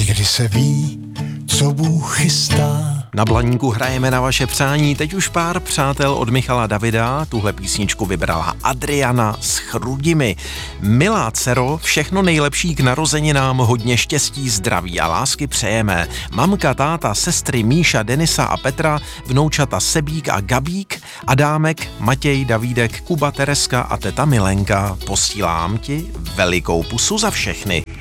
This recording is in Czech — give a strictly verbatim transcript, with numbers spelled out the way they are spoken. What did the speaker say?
Někdy se ví, co Bůh chystá. Na Blaníku hrajeme na vaše přání, teď už pár přátel od Michala Davida, tuhle písničku vybrala Adriana s Chrudimi. Milá dcero, všechno nejlepší k narozeninám, hodně štěstí, zdraví a lásky přejeme. Mamka, táta, sestry Míša, Denisa a Petra, vnoučata Sebík a Gabík, Adámek, Matěj, Davídek, Kuba, Tereska a teta Milenka. Posílám ti velikou pusu za všechny.